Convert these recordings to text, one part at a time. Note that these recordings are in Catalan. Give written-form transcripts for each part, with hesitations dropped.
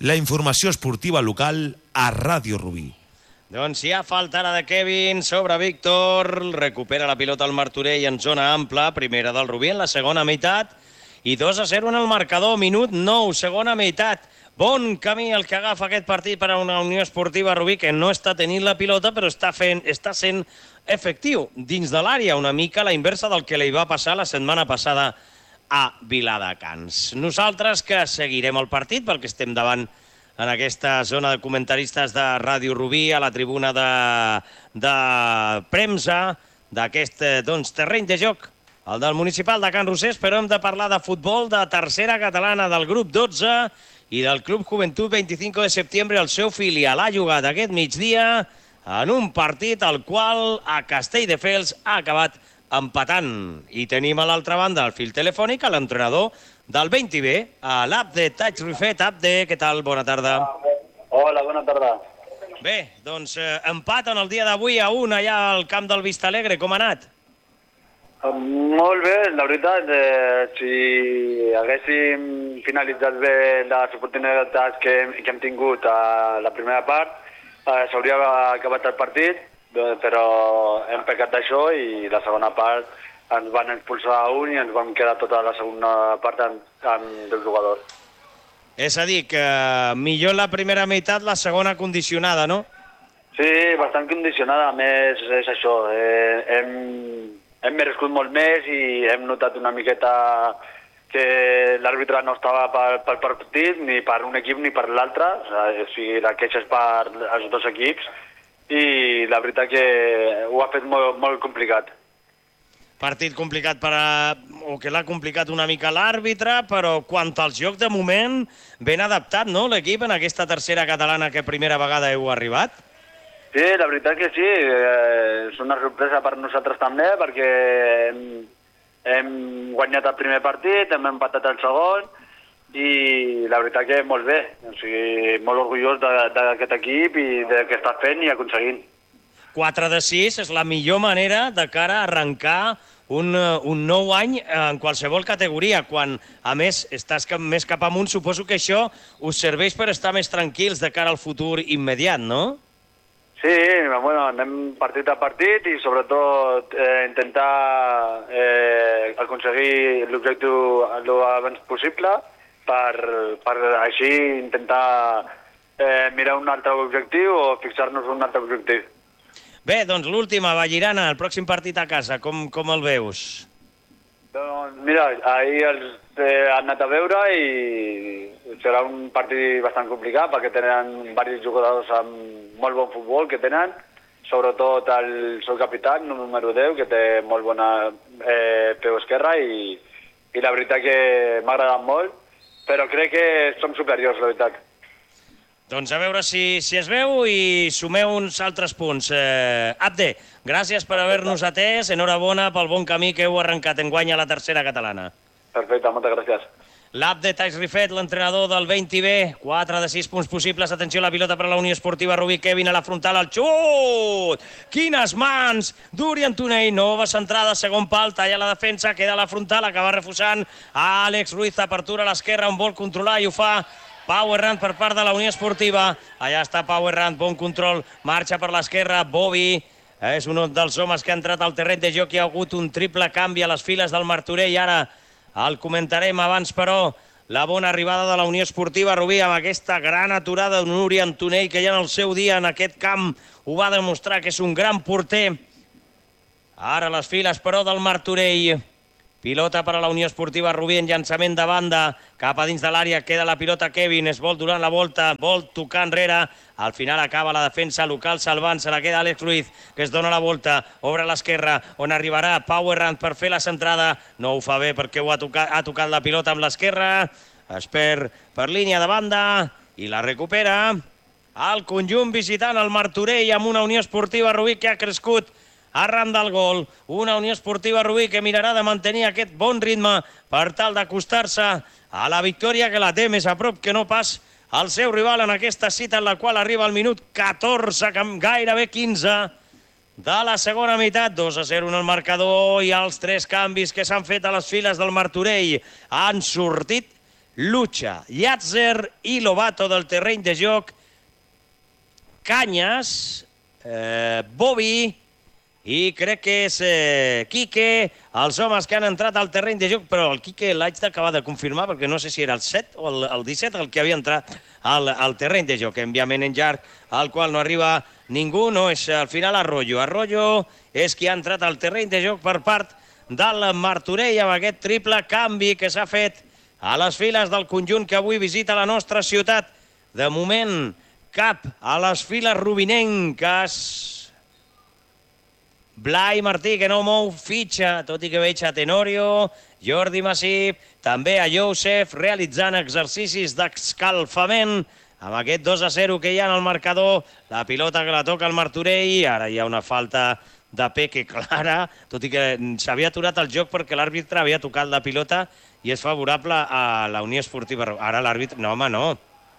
la informació esportiva local a Ràdio Rubí. Doncs hi ha falta ara de Kevin sobre Víctor, recupera la pilota al Martorell en zona ampla, primera del Rubí en la segona meitat, i 2-0 en el marcador, minut 9, segona meitat. Bon camí el que agafa aquest partit per a una Unió Esportiva Rubí que no està tenint la pilota però està sent efectiu dins de l'àrea, una mica la inversa del que li va passar la setmana passada a Viladecans. Nosaltres que seguirem el partit perquè estem davant en aquesta zona de comentaristes de Ràdio Rubí, a la tribuna de premsa d'aquest terreny de joc, el del municipal de Can Rosés, però hem de parlar de futbol, de tercera catalana del grup 12 i del Club Joventut 25 de setembre, el seu filial ha jugat aquest migdia en un partit al qual a Castelldefels ha acabat empatant. I tenim a l'altra banda al fil telefònic a l'entrenador del 20B, a l'Abde Taig Rifet. Abde, què tal? Bona tarda. Hola, bona tarda. Bé, doncs empat en el dia d'avui a 1 allà al camp del Vistalegre. Com ha anat? Molt bé, la veritat, si haguéssim finalitzat bé les oportunitats que hem tingut a la primera part, s'hauria acabat el partit, però hem pecat d'això i la segona part ens van expulsar a un i ens vam quedar tota la segona part amb 10 jugadors. És a dir, que millor la primera meitat, la segona condicionada, no? Sí, bastant condicionada. A més, és això. Hem merescut molt més i hem notat una miqueta que l'àrbitre no estava pel partit, ni per un equip ni per l'altre. O sigui, la queixa és per als dos equips i la veritat que ho ha fet molt, molt complicat. Partit complicat o que l'ha complicat una mica l'àrbitre, però quant al joc de moment, ben adaptat, no?, l'equip en aquesta tercera catalana que primera vegada heu arribat? Sí, la veritat que sí. És una sorpresa per nosaltres també, perquè hem guanyat el primer partit, hem empatat el segon, i la veritat que molt bé. O sigui, molt orgullós d'aquest equip i del que està fent i aconseguint. 4 de 6 és la millor manera de cara a arrencar un nou any en qualsevol categoria. Quan, a més, estàs més cap amunt, suposo que això us serveix per estar més tranquils de cara al futur immediat, no? Sí, bueno, anem partit a partit i sobretot intentar aconseguir l'objectiu l'abans possible per així intentar mirar un altre objectiu o fixar-nos un altre objectiu. Bé, doncs l'última, Vallirana, el pròxim partit a casa, com el veus? Doncs mira, ahir els he anat a veure i serà un partit bastant complicat perquè tenen diversos jugadors amb molt bon futbol que tenen, sobretot el seu capità, número 10, que té molt bona peu esquerra i la veritat que m'ha agradat molt, però crec que som superiors, la veritat. Doncs a veure si es veu i sumeu uns altres punts. Abde, gràcies per haver-nos atès. Enhorabona pel bon camí que heu arrencat enguany a la tercera catalana. Perfecte, moltes gràcies. L'Abde Taix Rifet, l'entrenador del 20B. 4 de 6 punts possibles. Atenció a la pilota per a la Unió Esportiva Rubí. Kevin a la frontal, al xut! Quines mans! Duri Antonell, nova centrada, segon pal, talla la defensa, queda a la frontal, acaba refusant. Àlex Ruiz, apertura a l'esquerra, on vol controlar i ho fa Pau Herrant per part de la Unió Esportiva. Allà està Pau Herrant, bon control, marxa per l'esquerra, Bovi. És un dels homes que ha entrat al terreny de joc i ha hagut un triple canvi a les files del Martorell. Ara el comentarem abans, però, la bona arribada de la Unió Esportiva Rubí amb aquesta gran aturada d'un Nuri Antonell que ja en el seu dia en aquest camp ho va demostrar que és un gran porter. Ara les files, però, del Martorell. Pilota per a la Unió Esportiva Rubí en llançament de banda. Cap a dins de l'àrea queda la pilota Kevin. Es vol durant la volta, vol tocar enrere. Al final acaba la defensa local salvant. Se la queda Àlex Ruiz, que es dona la volta. Obre a l'esquerra, on arribarà Pau Herrant per fer la centrada. No ho fa bé perquè ha tocat la pilota amb l'esquerra. Es perd per línia de banda i la recupera el conjunt visitant el Martorell amb una Unió Esportiva Rubí que ha crescut arran del gol. Una Unió Esportiva Rubí que mirarà de mantenir aquest bon ritme per tal d'acostar-se a la victòria que la té més a prop que no pas el seu rival en aquesta cita en la qual arriba al minut 14, gairebé 15 de la segona meitat. 2-0 en el marcador i els 3 canvis que s'han fet a les files del Martorell han sortit Lucha, Llàtzer i Lobato del terreny de joc, Canyes, Bobby i crec que és Quique, els homes que han entrat al terreny de joc, però el Quique l'haig d'acabar de confirmar perquè no sé si era el 7 o el 17 el que havia entrat al terreny de joc. Enviament en llarg, al qual no arriba ningú, no és al final Arroyo. Arroyo és qui ha entrat al terreny de joc per part del Martorell amb aquest triple canvi que s'ha fet a les files del conjunt que avui visita la nostra ciutat. De moment, cap a les files rubinenques. Blai Martí, que no mou fitxa, tot i que veig a Tenorio, Jordi Massip, també a Josef, realitzant exercicis d'escalfament amb aquest 2-0 que hi ha en el marcador. La pilota que la toca el Martorell, ara hi ha una falta de Peque clara, tot i que s'havia aturat el joc perquè l'àrbitre havia tocat la pilota i és favorable a la Unió Esportiva. Ara l'àrbitre... No, home, no.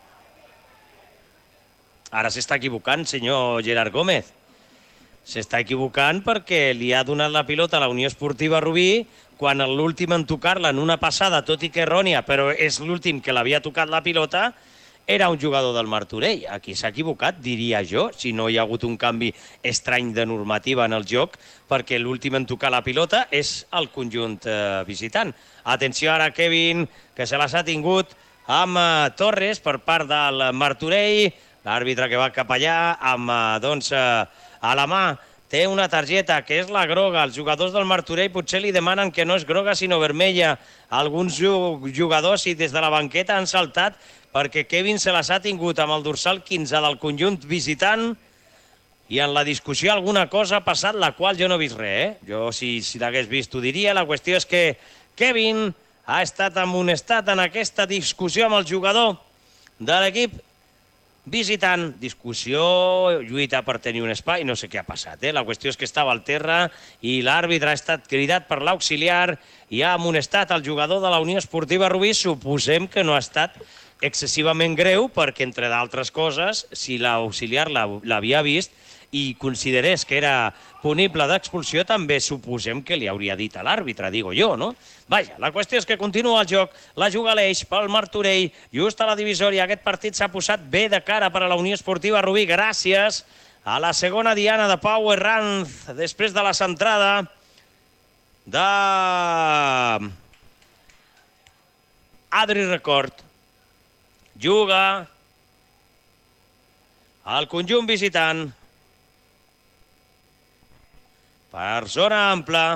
Ara s'està equivocant, senyor Gerard Gómez. S'està equivocant perquè li ha donat la pilota a la Unió Esportiva Rubí quan l'últim en tocar-la en una passada, tot i que errònia, però és l'últim que l'havia tocat la pilota, era un jugador del Martorell. Aquí s'ha equivocat, diria jo, si no hi ha hagut un canvi estrany de normativa en el joc, perquè l'últim en tocar la pilota és el conjunt visitant. Atenció ara Kevin, que se les ha tingut amb Torres per part del Martorell, l'àrbitre que va cap allà amb, doncs, a la mà té una targeta que és la groga. Els jugadors del Martorell potser li demanen que no és groga sinó vermella. Alguns jugadors i des de la banqueta han saltat perquè Kevin se les ha tingut amb el dorsal 15 del conjunt visitant i en la discussió alguna cosa ha passat, la qual jo no he vist res. Jo, si l'hagués vist, ho diria. La qüestió és que Kevin ha estat amonestat en aquesta discussió amb el jugador de l'equip visitant. Discussió, lluita per tenir un espai, no sé què ha passat. La qüestió és que estava al terra i l'àrbitre ha estat cridat per l'auxiliar i ha amonestat el jugador de la Unió Esportiva Rubí. Suposem que no ha estat excessivament greu perquè, entre d'altres coses, si l'auxiliar l'havia vist i considerés que era punible d'expulsió, també suposem que li hauria dit a l'àrbitre, digo jo, no? Vaja, la qüestió és que continua el joc, la juga l'Eix pel Martorell, just a la divisòria. Aquest partit s'ha posat bé de cara per a la Unió Esportiva Rubí, gràcies a la segona diana de Pau Herranz, després de la centrada de Adri Record. Juga al conjunt visitant per zona ampla.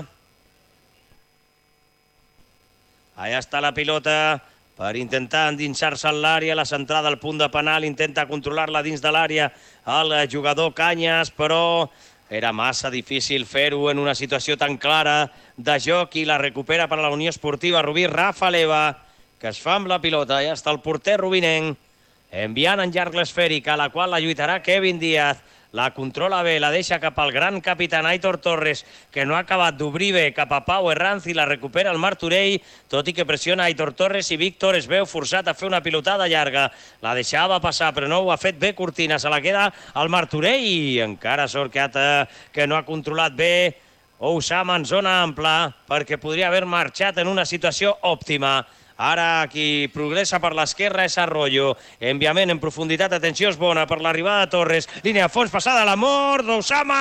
Allà està la pilota per intentar endinsar-se en l'àrea. La centrada al punt de penal, intenta controlar-la dins de l'àrea el jugador Canyes, però era massa difícil fer-ho en una situació tan clara de joc i la recupera per a la Unió Esportiva Rubí. Rafa Leva, que es fa amb la pilota. Ja està el porter rubinenc enviant en llarg l'esfèrica, a la qual la lluitarà Kevin Díaz. La controla bé, la deixa cap al gran capità Aitor Torres, que no ha acabat d'obrir bé cap a Pau Herranz i la recupera el Martorell, tot i que pressiona Aitor Torres i Víctor es veu forçat a fer una pilotada llarga. La deixava passar, però no ho ha fet bé Cortina. Se la queda el Martorell i encara sort que no ha controlat bé Oussama en zona ampla, perquè podria haver marxat en una situació òptima. Ara qui progressa per l'esquerra és Arroyo. Enviament en profunditat, atenció, és bona per l'arribada de Torres. Línia a fons, passada a l'amor d'Oussama.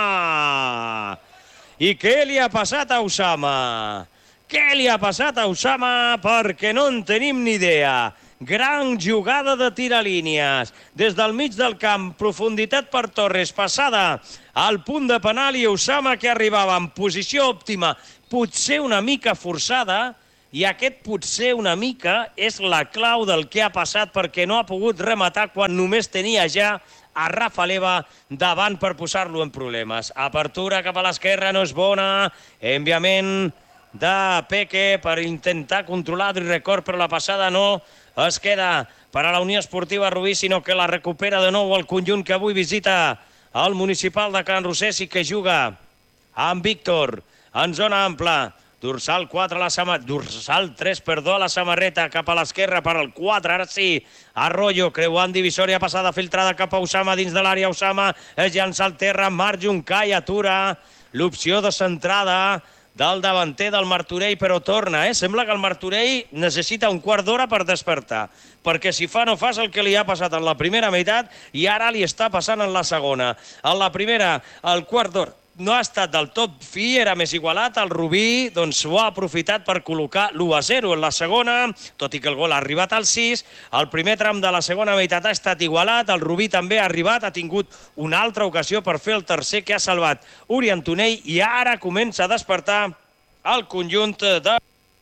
I què li ha passat a Oussama? Què li ha passat a Oussama? Perquè no en tenim ni idea. Gran jugada de tiralínies. Des del mig del camp, profunditat per Torres, passada al punt de penal i Oussama que arribava en posició òptima, potser una mica forçada, i aquest potser una mica és la clau del que ha passat perquè no ha pogut rematar quan només tenia ja a Rafa Leva davant per posar-lo en problemes. Apertura cap a l'esquerra no és bona, enviament de Peque per intentar controlar Adri Record, però la passada no es queda per a la Unió Esportiva Rubí, sinó que la recupera de nou el conjunt que avui visita el municipal de Can Rosés i que juga amb Víctor en zona ampla. Dorsal 4 a la samarreta, dorsal 3, perdó, a la samarreta, cap a l'esquerra per al 4, ara sí, Arroyo, creuant divisòria, passada filtrada cap a Oussama, dins de l'àrea, Oussama es llança al terra, Marjun cai, atura l'opció de centrada del davanter del Martorell, però torna, Sembla que el Martorell necessita un quart d'hora per despertar, perquè si fa no fas el que li ha passat en la primera meitat i ara li està passant en la segona. En la primera, el quart d'hora no ha estat del tot fi, era més igualat. El Rubí ho ha aprofitat per col·locar l'1-0 en la segona, tot i que el gol ha arribat al 6. El primer tram de la segona meitat ha estat igualat, el Rubí també ha arribat, ha tingut una altra ocasió per fer el tercer que ha salvat Uri Antonell i ara comença a despertar el conjunt de... Ha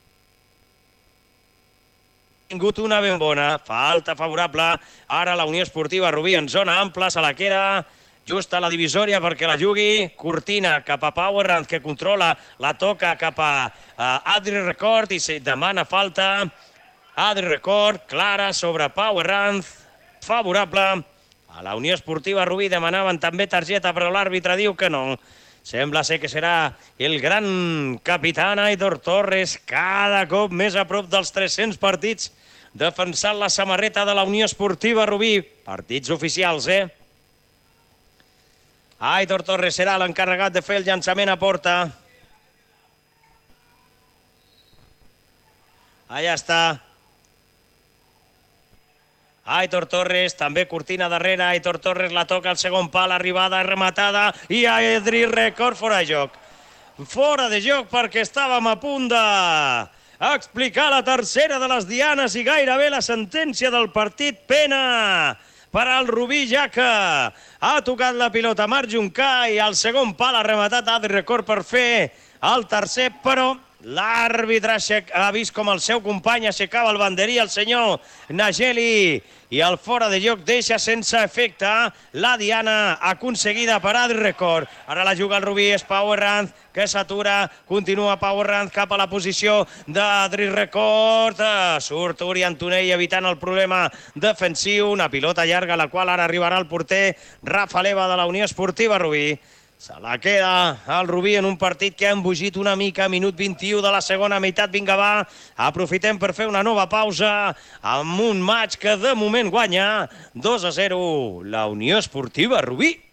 tingut una ben bona, falta favorable, ara la Unió Esportiva Rubí en zona ampla, se la queda just a la divisòria perquè la jugui. Cortina cap a Pau Herranz, que controla, la toca cap a Adri Record i se demana falta. Adri Record, clara sobre Pau Herranz, favorable a la Unió Esportiva Rubí. Demanaven també targeta, però l'àrbitre diu que no. Sembla ser que serà el gran capità Aitor Torres, cada cop més a prop dels 300 partits, defensant la samarreta de la Unió Esportiva Rubí. Partits oficials, Aitor Torres serà l'encarregat de fer el llançament a porta. Allà està. Aitor Torres, també Cortina darrere. Aitor Torres la toca al segon pal, arribada, rematada, i Adri Record fora de joc. Fora de joc perquè estàvem a punt d'explicar la tercera de les dianes i gairebé la sentència del partit. Pena per al Rubí, ja que ha tocat la pilota Marc Juncà i al segon pal ha rematat Adri Record per fer el tercer, però l'àrbitre ha vist com el seu company aixecava el banderí, el senyor Nageli, i el fora de joc deixa sense efecte la diana aconseguida per Adri Record. Ara la juga el Rubí, és Pau Herranz, que s'atura, continua Pau Herranz cap a la posició d'Adri Record. Surt Uri Antonell evitant el problema defensiu. Una pilota llarga, la qual ara arribarà el porter Rafa Leva de la Unió Esportiva Rubí. Se la queda el Rubí en un partit que ha embogit una mica. Minut 21 de la segona meitat. Vinga, va, aprofitem per fer una nova pausa amb un maig que de moment guanya 2-0 la Unió Esportiva Rubí.